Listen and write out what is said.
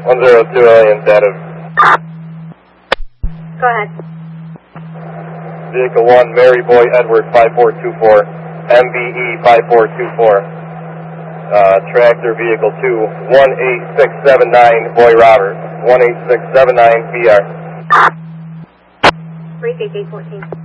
102 alien status. Go ahead. Vehicle 1, Mary Boy Edward 5424, MBE 5424. Tractor Vehicle 2, 18679, Boy Robert, 18679 BR. Break 814.